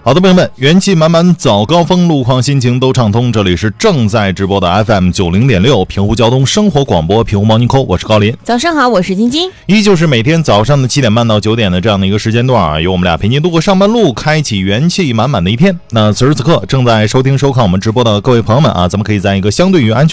好的，朋友们，元气满满早高峰，路况心情都畅通。这里是正在直播的 FM 90.6平湖交通生活广播，平湖 Morning Call， 我是高林。 早上好，我是晶晶。 依旧是每天早上的7点半到9点的这样的一个时间段啊，由我们俩陪您度过上班路，开启元气满满的一天。那此时此刻正在收听收看我们直播的各位朋友们啊，咱们可以在一个相对于安全